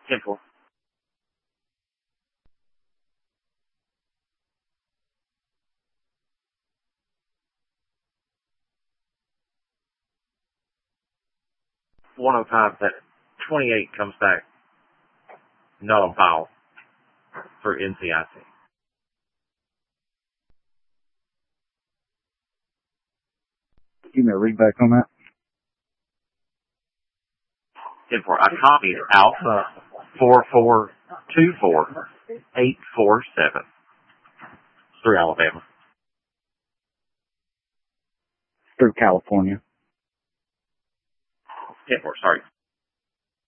10-4. That 28 comes back null and foul for NCIC. Give me a read back on that. 10-4. I copied Alpha 4424847. Through Alabama. Through California. 10-4, sorry.